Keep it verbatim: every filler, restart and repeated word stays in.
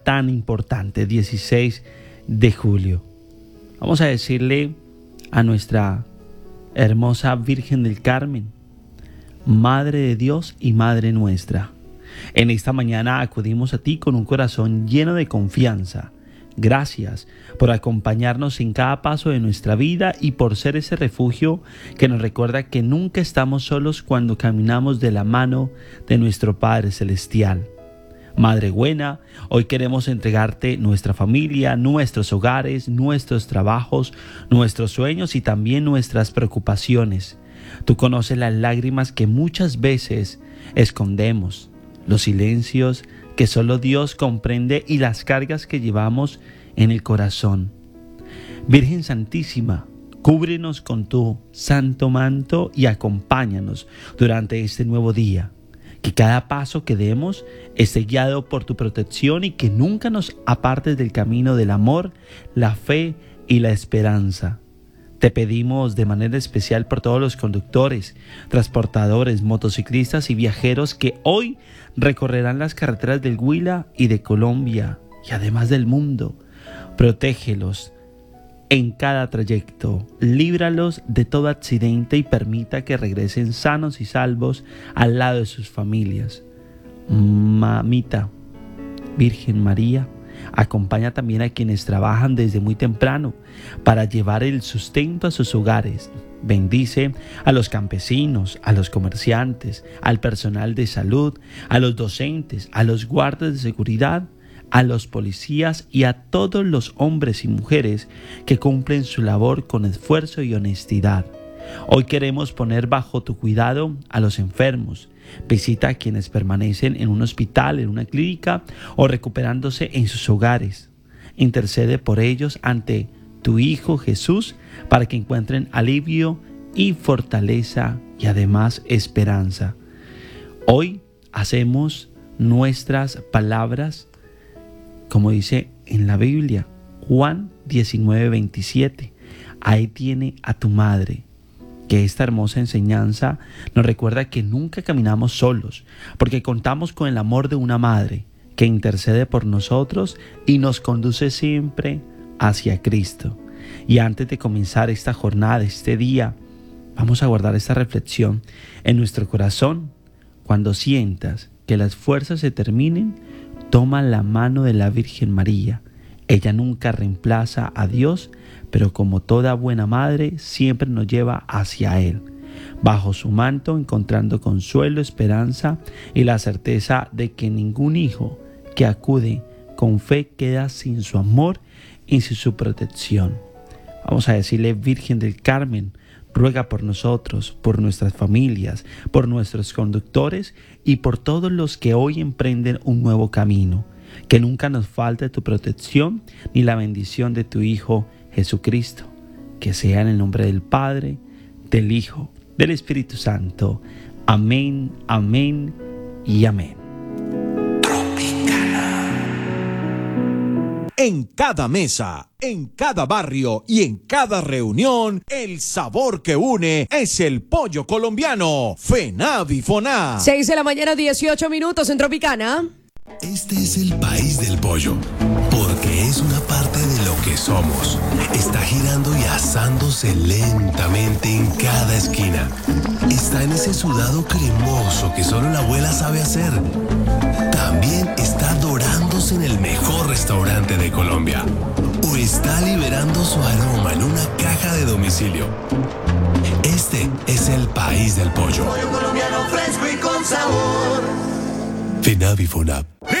tan importante, dieciséis de julio. Vamos a decirle a nuestra hermosa Virgen del Carmen, Madre de Dios y Madre nuestra. En esta mañana acudimos a ti con un corazón lleno de confianza. Gracias por acompañarnos en cada paso de nuestra vida y por ser ese refugio que nos recuerda que nunca estamos solos cuando caminamos de la mano de nuestro Padre Celestial. Madre buena, hoy queremos entregarte nuestra familia, nuestros hogares, nuestros trabajos, nuestros sueños y también nuestras preocupaciones. Tú conoces las lágrimas que muchas veces escondemos, los silencios que solo Dios comprende y las cargas que llevamos en el corazón. Virgen Santísima, cúbrenos con tu santo manto y acompáñanos durante este nuevo día. Que cada paso que demos esté guiado por tu protección y que nunca nos apartes del camino del amor, la fe y la esperanza. Te pedimos de manera especial por todos los conductores, transportadores, motociclistas y viajeros que hoy recorrerán las carreteras del Huila y de Colombia y además del mundo. Protégelos en cada trayecto, líbralos de todo accidente y permita que regresen sanos y salvos al lado de sus familias. Mamita, Virgen María, acompaña también a quienes trabajan desde muy temprano para llevar el sustento a sus hogares. Bendice a los campesinos, a los comerciantes, al personal de salud, a los docentes, a los guardas de seguridad, a los policías y a todos los hombres y mujeres que cumplen su labor con esfuerzo y honestidad. Hoy queremos poner bajo tu cuidado a los enfermos. Visita a quienes permanecen en un hospital, en una clínica o recuperándose en sus hogares. Intercede por ellos ante tu Hijo Jesús para que encuentren alivio y fortaleza y además esperanza. Hoy hacemos nuestras palabras como dice en la Biblia, Juan diecinueve veintisiete. Ahí tiene a tu madre. Que esta hermosa enseñanza nos recuerda que nunca caminamos solos, porque contamos con el amor de una madre que intercede por nosotros y nos conduce siempre hacia Cristo. Y antes de comenzar esta jornada, este día, vamos a guardar esta reflexión en nuestro corazón. Cuando sientas que las fuerzas se terminen, toma la mano de la Virgen María. Ella nunca reemplaza a Dios, pero como toda buena madre, siempre nos lleva hacia Él. Bajo su manto, encontrando consuelo, esperanza y la certeza de que ningún hijo que acude con fe queda sin su amor y sin su protección. Vamos a decirle, Virgen del Carmen, ruega por nosotros, por nuestras familias, por nuestros conductores y por todos los que hoy emprenden un nuevo camino. Que nunca nos falte tu protección ni la bendición de tu Hijo Jesucristo. Que sea en el nombre del Padre, del Hijo, del Espíritu Santo. Amén, amén y amén. En cada mesa, en cada barrio y en cada reunión, el sabor que une es el pollo colombiano. FENAVI FONA. seis de la mañana, dieciocho minutos en Tropicana. Este es el país del pollo, porque es una parte de lo que somos. Está girando y asándose lentamente en cada esquina. Está en ese sudado cremoso que solo la abuela sabe hacer. También está dorándose en el mejor restaurante de Colombia. O está liberando su aroma en una caja de domicilio. Este es el país del pollo. Pollo colombiano fresco y con sabor. FENAVI FONAP.